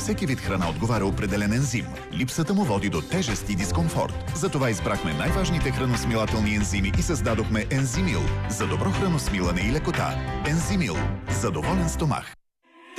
всеки вид храна отговаря определен ензим. Липсата му води до тежест и дискомфорт. Затова избрахме най-важните храносмилателни ензими и създадохме Ензимил за добро храносмилане и лекота. Ензимил – за доволен стомах.